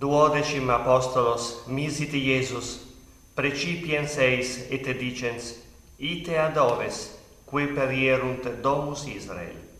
duodecim apostolos misit Iesus, precipiens eis et dicens, ite ad oves, que perierunt domus Israel.